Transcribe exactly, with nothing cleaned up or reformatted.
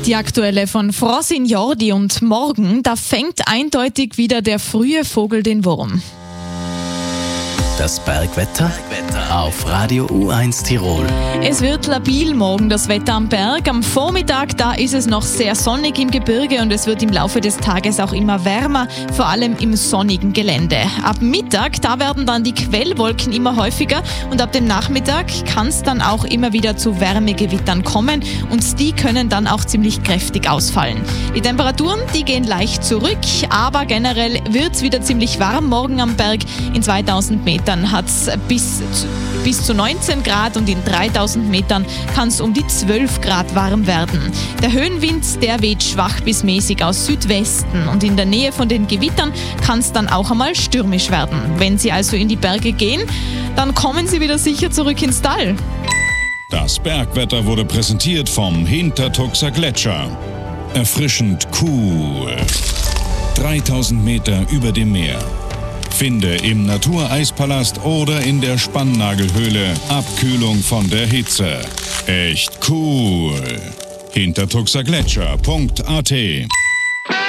Die aktuelle von Frosin Jordi und morgen, da fängt eindeutig wieder der frühe Vogel den Wurm. Das Bergwetter auf Radio U eins Tirol. Es wird labil morgen, das Wetter am Berg. Am Vormittag, da ist es noch sehr sonnig im Gebirge und es wird im Laufe des Tages auch immer wärmer, vor allem im sonnigen Gelände. Ab Mittag, da werden dann die Quellwolken immer häufiger und ab dem Nachmittag kann es dann auch immer wieder zu Wärmegewittern kommen und die können dann auch ziemlich kräftig ausfallen. Die Temperaturen, die gehen leicht zurück, aber generell wird es wieder ziemlich warm morgen am Berg. In zweitausend Metern hat es bis, bis zu neunzehn Grad und in dreitausend Metern kann es um die zwölf Grad warm werden. Der Höhenwind, der weht schwach bis mäßig aus Südwesten und in der Nähe von den Gewittern kann es dann auch einmal stürmisch werden. Wenn Sie also in die Berge gehen, dann kommen Sie wieder sicher zurück ins Tal. Das Bergwetter wurde präsentiert vom Hintertuxer Gletscher. Erfrischend cool. dreitausend Meter über dem Meer. Finde im Natureispalast oder in der Spannnagelhöhle Abkühlung von der Hitze. Echt cool. hintertuxergletscher punkt a t